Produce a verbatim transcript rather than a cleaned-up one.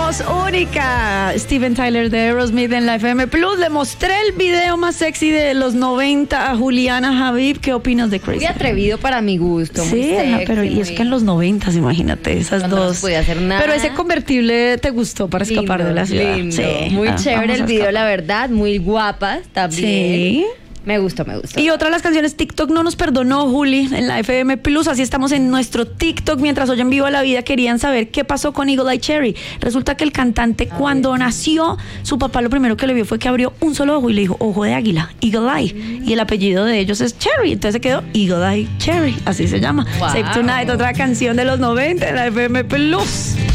voz única. Steven Tyler de Aerosmith en la F M Plus. Le mostré el video más sexy de los noventa a Juliana Habib. ¿Qué opinas de Crazy? Muy atrevido para mi gusto. Sí, muy sexy, ajá, pero y muy... es que en los noventas, imagínate, esas Cuando dos. no se podía hacer nada. Pero ese convertible te gustó para escapar Lindo, de la ciudad. lindo. Sí, Muy ah, chévere vamos a el video, escapar. la verdad. Muy guapas también. Sí. Me gustó, me gustó. Y otra de las canciones, TikTok no nos perdonó, Juli, en la F M Plus. Así estamos en nuestro TikTok mientras oyen Viva la Vida. Querían saber qué pasó con Eagle Eye Cherry. Resulta que el cantante, A cuando ver. nació, su papá lo primero que le vio fue que abrió un solo ojo y le dijo ojo de águila, Eagle Eye. Mm. Y el apellido de ellos es Cherry. Entonces se quedó Eagle Eye Cherry. Así se llama. Wow. Save Tonight, otra canción de los noventa en la F M Plus.